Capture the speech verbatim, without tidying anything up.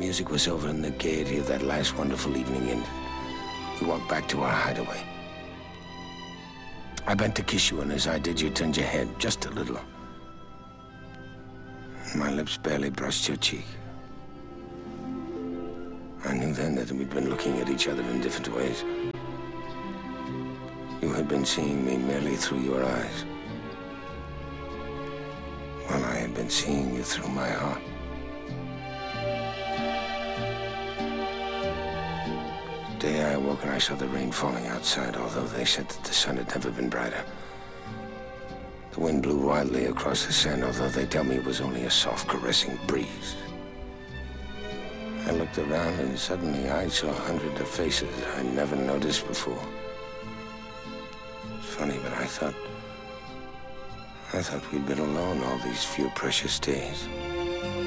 music was over and the gaiety of that last wonderful evening ended, we walked back to our hideaway. I bent to kiss you, and as I did, you turned your head just a little. My lips barely brushed your cheek. I knew then that we'd been looking at each other in different ways. You had been seeing me merely through your eyes, while I had been seeing you through my heart. The day I awoke and I saw the rain falling outside, although they said that the sun had never been brighter. The wind blew wildly across the sand, although they tell me it was only a soft, caressing breeze. I looked around and suddenly I saw hundreds of faces I'd never noticed before. It's funny, but I thought... I thought we'd been alone all these few precious days.